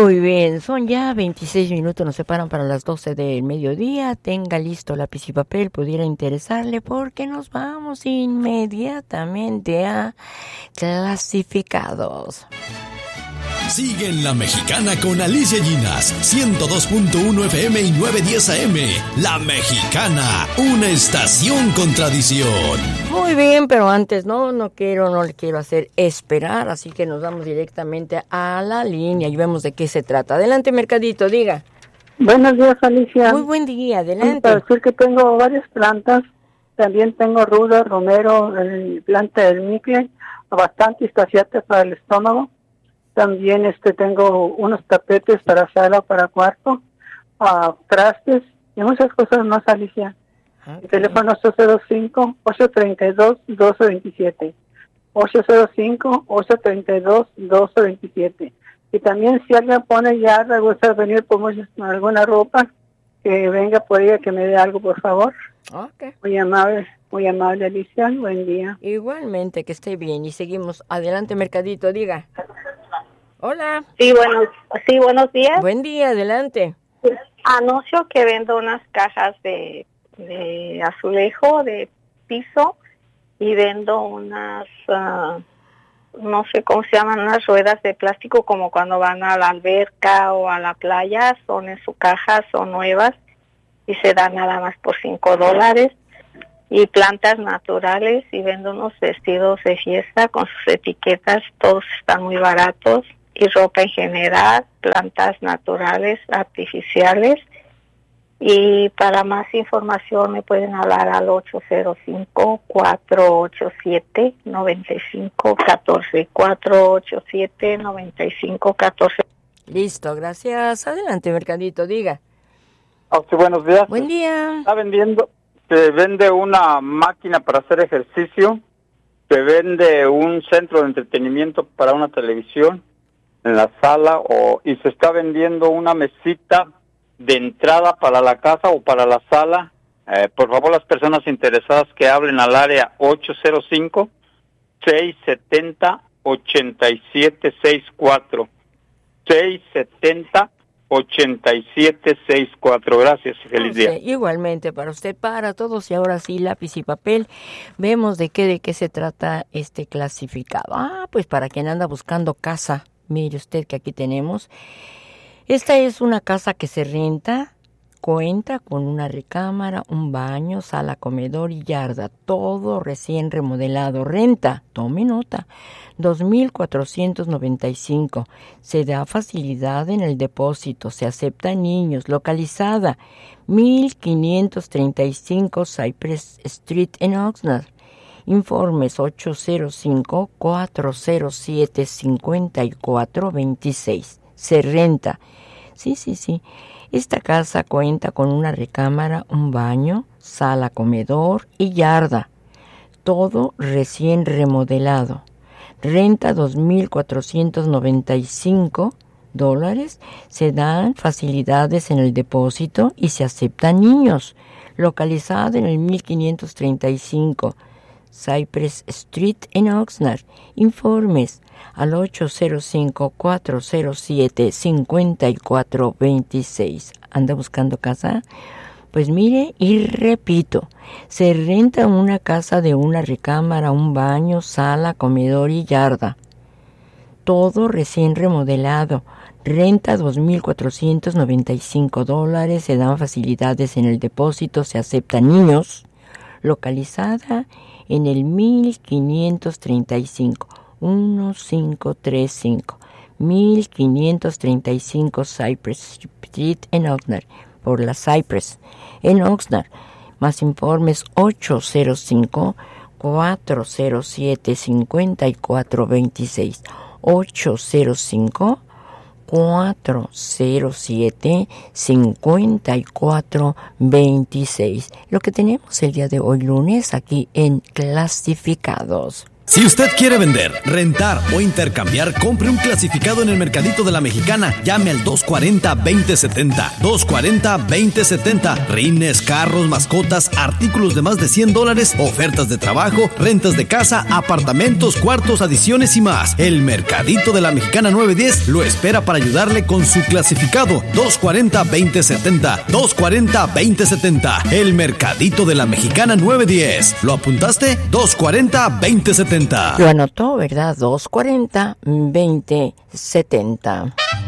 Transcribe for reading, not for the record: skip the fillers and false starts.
Muy bien, son ya 26 minutos, nos separan para las 12 del mediodía. Tenga listo lápiz y papel, pudiera interesarle porque nos vamos inmediatamente a clasificados. Sigue en La Mexicana con Alicia Llinas, 102.1 FM y 910 AM. La Mexicana, una estación con tradición. Muy bien, pero antes no le quiero hacer esperar, así que nos vamos directamente a la línea y vemos de qué se trata. Adelante, Mercadito, diga. Buenos días, Alicia. Muy buen día, adelante. Para decir que tengo varias plantas, también tengo ruda, romero, planta del micle, bastante estaciate para el estómago. También tengo unos tapetes para sala, para cuarto, trastes y muchas cosas más, Alicia. Okay. El teléfono es 805-832-1227. 805-832-1227. Y también si alguien pone ya, le gusta venir por alguna ropa, que venga por ella, que me dé algo, por favor. Okay. Muy amable, Alicia. Buen día. Igualmente, que esté bien. Y seguimos. Adelante, Mercadito, diga. Hola. Sí, buenos días. Buen día, adelante. Anuncio que vendo unas cajas de azulejo, de piso, y vendo unas, no sé cómo se llaman, unas ruedas de plástico como cuando van a la alberca o a la playa, son en su caja, son nuevas y se dan nada más por $5. Y plantas naturales, y vendo unos vestidos de fiesta con sus etiquetas, todos están muy baratos. Y ropa en general, plantas naturales, artificiales. Y para más información me pueden hablar al 805-487-9514. 487-9514. Listo, gracias. Adelante, Mercadito, diga. Sí, buenos días. Buen día. Se vende una máquina para hacer ejercicio, se vende un centro de entretenimiento para una televisión en la sala, y se está vendiendo una mesita de entrada para la casa o para la sala. Por favor, las personas interesadas que hablen al área 805-670-8764. 670-8764. Gracias y feliz día. Igualmente para usted, para todos. Y ahora sí, lápiz y papel. Vemos de qué se trata este clasificado. Pues para quien anda buscando casa. Mire usted que aquí tenemos. Esta es una casa que se renta, cuenta con una recámara, un baño, sala, comedor y yarda, todo recién remodelado. Renta, tome nota, 2,495. Se da facilidad en el depósito, se aceptan niños. Localizada, 1535 Cypress Street en Oxnard. Informes 805-407-5426. Se renta. Sí. Esta casa cuenta con una recámara, un baño, sala, comedor y yarda. Todo recién remodelado. Renta $2,495. Se dan facilidades en el depósito y se aceptan niños. Localizada en el 1535 Cypress Street en Oxnard. Informes al 805-407-5426. ¿Anda buscando casa? Pues mire y repito, se renta una casa de una recámara, un baño, sala, comedor y yarda. Todo recién remodelado. Renta $2,495. Se dan facilidades en el depósito, se aceptan niños. Localizada en el 1535, 1535 Cypress Street en Oxnard, por la Cypress en Oxnard. Más informes 805-407-5426. 805-407-5426. Lo que tenemos el día de hoy lunes aquí en Clasificados. Si usted quiere vender, rentar o intercambiar, compre un clasificado en el Mercadito de la Mexicana. Llame al 240-2070. 240-2070. Rines, carros, mascotas, artículos de más de $100, ofertas de trabajo, rentas de casa, apartamentos, cuartos, adiciones y más. El Mercadito de la Mexicana 910 lo espera para ayudarle con su clasificado. 240-2070. 240-2070. El Mercadito de la Mexicana 910. ¿Lo apuntaste? 240-2070. Lo anotó, ¿verdad? 240-2070.